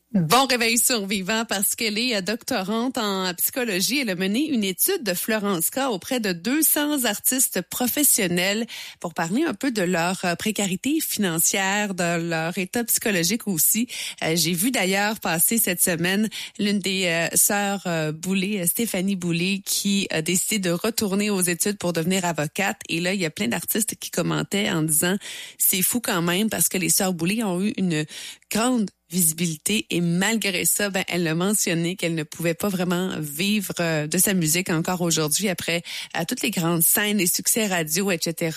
Bon réveil survivant parce qu'elle est doctorante en psychologie. Elle a mené une étude de Florence K auprès de 200 artistes professionnels pour parler un peu de leur précarité financière, de leur état psychologique aussi. J'ai vu d'ailleurs passer cette semaine l'une des sœurs Boulay, Stéphanie Boulay, qui a décidé de retourner aux études pour devenir avocate. Et là, il y a plein d'artistes qui commentaient en disant « C'est fou quand même parce que les sœurs Boulay ont eu une grande visibilité et malgré ça, elle a mentionné qu'elle ne pouvait pas vraiment vivre de sa musique encore aujourd'hui après toutes les grandes scènes, les succès radio, etc.